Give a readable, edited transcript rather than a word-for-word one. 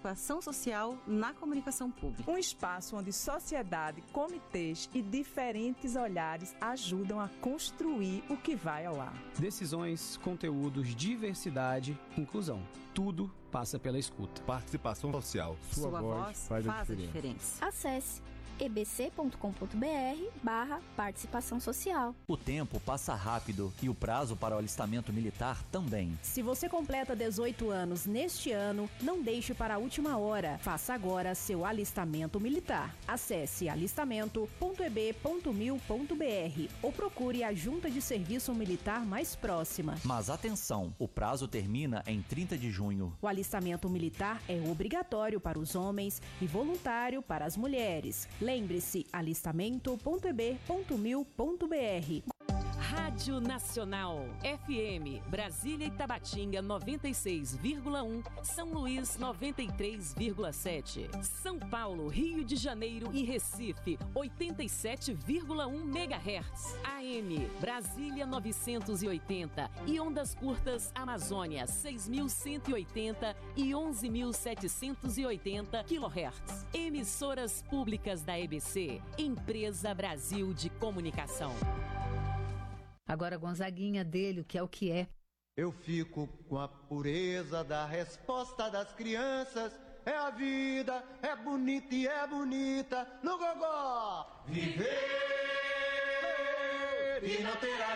participação social na comunicação pública. Um espaço onde sociedade, comitês e diferentes olhares ajudam a construir o que vai ao ar. Decisões, conteúdos, diversidade, inclusão. Tudo passa pela escuta. Participação social. Sua voz faz a diferença. Acesse ebc.com.br/participação social. O tempo passa rápido e o prazo para o alistamento militar também. Se você completa 18 anos neste ano, não deixe para a última hora. Faça agora seu alistamento militar. Acesse alistamento.eb.mil.br ou procure a Junta de Serviço Militar mais próxima. Mas atenção, o prazo termina em 30 de junho. O alistamento militar é obrigatório para os homens e voluntário para as mulheres. Lembre-se, alistamento.eb.mil.br. Rádio Nacional, FM, Brasília e Tabatinga 96,1, São Luís 93,7, São Paulo, Rio de Janeiro e Recife 87,1 MHz, AM, Brasília 980 e ondas curtas Amazônia 6.180 e 11.780 kHz. Emissoras públicas da EBC, Empresa Brasil de Comunicação. Agora, Gonzaguinha dele, o que é? Eu fico com a pureza da resposta das crianças. É a vida, é bonita e é bonita no gogó. Viver e não terá